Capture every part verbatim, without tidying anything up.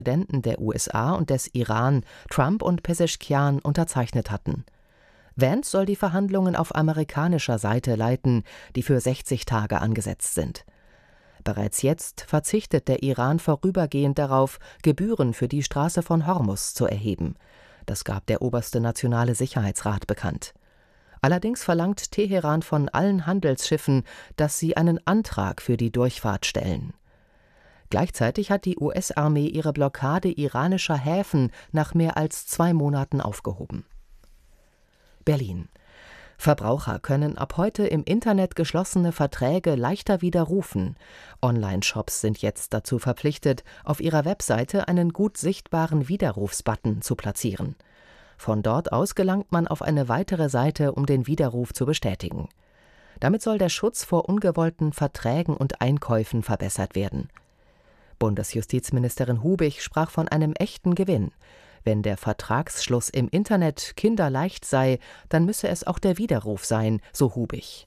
Präsidenten der U S A und des Iran, Trump und Peseschkian, unterzeichnet hatten. Vance soll die Verhandlungen auf amerikanischer Seite leiten, die für sechzig Tage angesetzt sind. Bereits jetzt verzichtet der Iran vorübergehend darauf, Gebühren für die Straße von Hormuz zu erheben. Das gab der oberste Nationale Sicherheitsrat bekannt. Allerdings verlangt Teheran von allen Handelsschiffen, dass sie einen Antrag für die Durchfahrt stellen. Gleichzeitig hat die U S-Armee ihre Blockade iranischer Häfen nach mehr als zwei Monaten aufgehoben. Berlin. Verbraucher können ab heute im Internet geschlossene Verträge leichter widerrufen. Online-Shops sind jetzt dazu verpflichtet, auf ihrer Webseite einen gut sichtbaren Widerrufsbutton zu platzieren. Von dort aus gelangt man auf eine weitere Seite, um den Widerruf zu bestätigen. Damit soll der Schutz vor ungewollten Verträgen und Einkäufen verbessert werden. Bundesjustizministerin Hubig sprach von einem echten Gewinn. Wenn der Vertragsschluss im Internet kinderleicht sei, dann müsse es auch der Widerruf sein, so Hubig.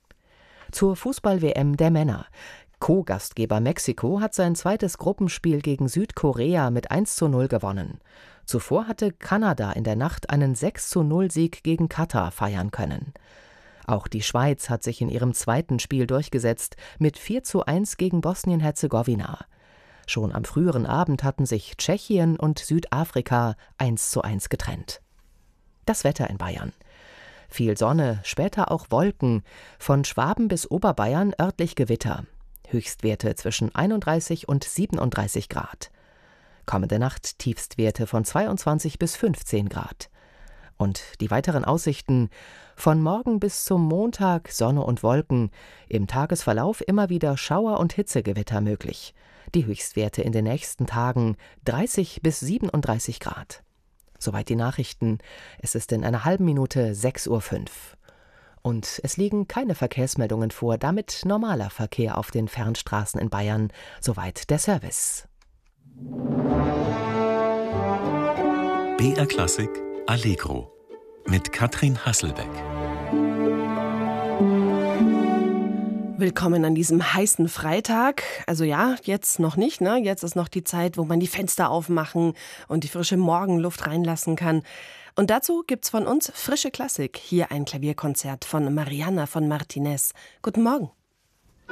Zur Fußball-W M der Männer. Co-Gastgeber Mexiko hat sein zweites Gruppenspiel gegen Südkorea mit eins zu null gewonnen. Zuvor hatte Kanada in der Nacht einen sechs zu null Sieg gegen Katar feiern können. Auch die Schweiz hat sich in ihrem zweiten Spiel durchgesetzt mit vier zu eins gegen Bosnien-Herzegowina. Schon am früheren Abend hatten sich Tschechien und Südafrika eins zu eins getrennt. Das Wetter in Bayern. Viel Sonne, später auch Wolken, von Schwaben bis Oberbayern örtlich Gewitter. Höchstwerte zwischen einunddreißig und siebenunddreißig Grad. Kommende Nacht Tiefstwerte von zweiundzwanzig bis fünfzehn Grad. Und die weiteren Aussichten: von morgen bis zum Montag Sonne und Wolken, im Tagesverlauf immer wieder Schauer und Hitzegewitter möglich. Die Höchstwerte in den nächsten Tagen dreißig bis siebenunddreißig Grad. Soweit die Nachrichten. Es ist in einer halben Minute sechs Uhr fünf. Und es liegen keine Verkehrsmeldungen vor, damit normaler Verkehr auf den Fernstraßen in Bayern. Soweit der Service. B R Klassik Allegro mit Katrin Hasselbeck. Willkommen an diesem heißen Freitag. Also ja, jetzt noch nicht, ne? Jetzt ist noch die Zeit, wo man die Fenster aufmachen und die frische Morgenluft reinlassen kann. Und dazu gibt's von uns frische Klassik. Hier ein Klavierkonzert von Mariana von Martinez. Guten Morgen.